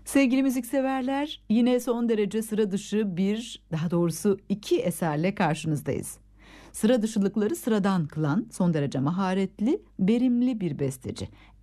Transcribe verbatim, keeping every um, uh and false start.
Sevgili müzikseverler, yine son derece sıra dışı bir, daha doğrusu iki eserle karşınızdayız. Sıra dışılıkları sıradan kılan son derece maharetli, verimli bir besteci.